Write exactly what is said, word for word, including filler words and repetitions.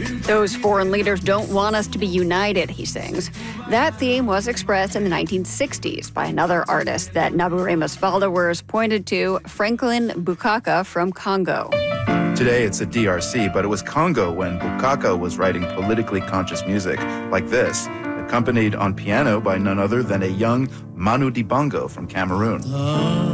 Those foreign leaders don't want us to be united, he sings. That theme was expressed in the nineteen sixties by another artist that Naburemus followers pointed to, Franklin Bukaka from Congo. Today it's the D R C, but it was Congo when Bukaka was writing politically conscious music like this, accompanied on piano by none other than a young Manu Dibango from Cameroon.